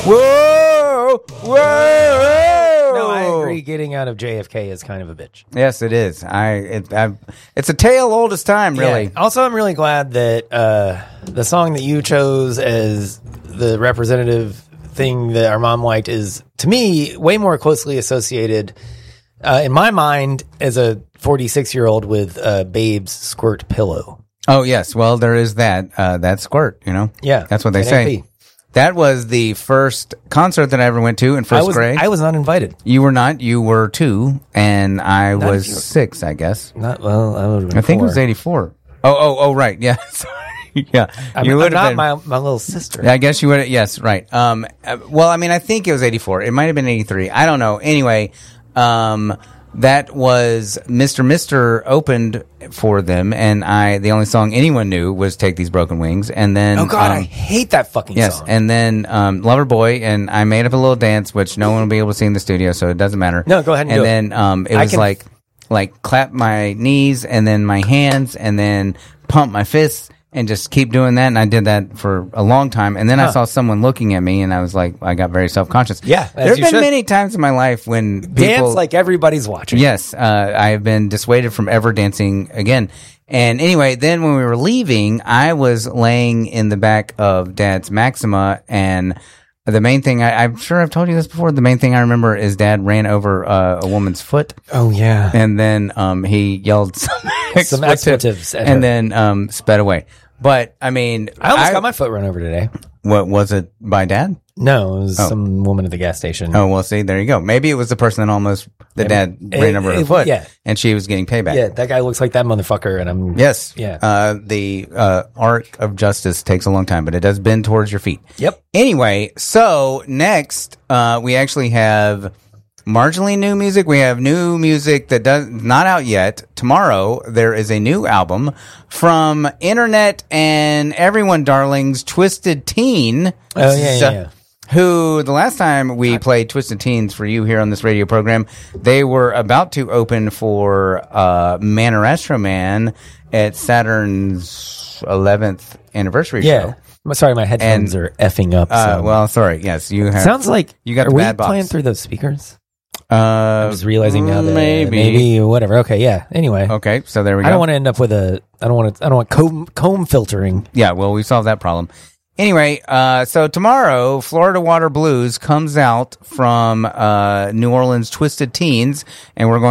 Whoa! Whoa! No, I agree. Getting out of JFK is kind of a bitch. Yes, it is. It's a tale old as time, really. Yeah. Also, I'm really glad that the song that you chose as the representative thing that our mom liked is, to me, way more closely associated in my mind as a 46-year-old with Babe's Squirt Pillow. Oh, yes. Well, there is that squirt, you know? Yeah. That's what they NAP. say. That was the first concert that I ever went to in first grade. I was not invited. You were not. You were 2, and I Not was if you- 6, I guess. Not well. I would have been I think it 4. was 84. Oh, right. Yeah. Sorry. Yeah. I'm would not have been. my little sister. I guess you would. Yes, right. Well, I mean, I think it was 84. It might have been 83. I don't know. Anyway, that was Mr. opened for them, and the only song anyone knew was "Take These Broken Wings," and then Oh God, I hate that fucking yes, song. and then Loverboy, and I made up a little dance which no one will be able to see in the studio, so it doesn't matter. No, go ahead and do it. then it was like clap my knees and then my hands and then pump my fists. And just keep doing that, and I did that for a long time. And then I saw someone looking at me, and I was like, I got very self-conscious. Yeah, there have been many times in my life when people Dance like everybody's watching. Yes, I have been dissuaded from ever dancing again. And anyway, then when we were leaving, I was laying in the back of Dad's Maxima, and the main thing, I'm sure I've told you this before, the main thing I remember is Dad ran over a woman's foot. Oh, yeah. And then he yelled some expletives at and her. then sped away. But, I mean... I almost got my foot run over today. What, was it by Dad? No, it was some woman at the gas station. Oh, well, see, there you go. Maybe it was the person that Dad ran over her foot. Yeah. And she was getting payback. Yeah, that guy looks like that motherfucker, and I'm... Yes. Yeah. The arc of justice takes a long time, but it does bend towards your feet. Yep. Anyway, so next, we actually have marginally new music. We have new music that does not out yet. Tomorrow, there is a new album from Internet and everyone darlings, Twisted Teen. Oh, yeah. Who, the last time we played Twisted Teens for you here on this radio program, they were about to open for Man or Astro Man at Saturn's 11th anniversary show. Yeah. Sorry, my headphones are effing up. So. Well, sorry. Yes, you have. Sounds like... you got are the we bad box. playing through those speakers? I'm just realizing now that maybe whatever. Okay, yeah. Anyway. Okay, so there we go. I don't want to end up with I don't want comb filtering. Yeah, well, we solved that problem. Anyway, so tomorrow, Florida Water Blues comes out from New Orleans Twisted Teens, and we're going